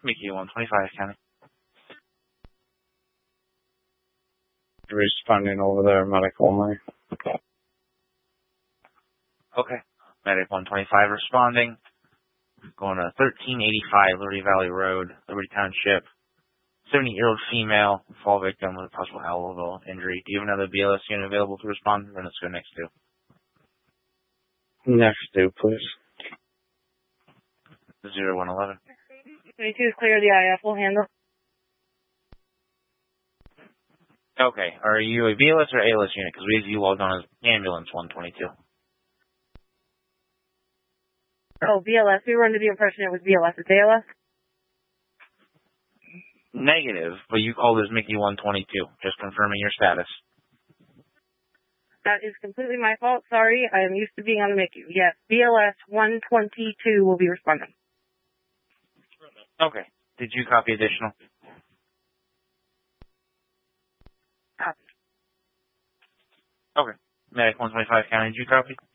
Mickey 125 County. Responding over there, medical only. Okay. Medic 125 responding. Going to 1385 Liberty Valley Road, Liberty Township. 70-year-old female, fall victim with a possible elbow injury. Do you have another BLS unit available to respond? Or let's go next to. Next two, please. 0111. 22 is clear. The IF will handle. Okay. Are you a BLS or ALS unit? Because we have you logged on as ambulance 122. Oh, BLS. We were under the impression it was BLS. It's ALS? Negative, but you called as Mickey 122. Just confirming your status. That is completely my fault. Sorry. I am used to being on the Mickey. Yes, BLS 122 will be responding. Okay. Did you copy additional? Copy. Okay. Medic 125 County, did you copy?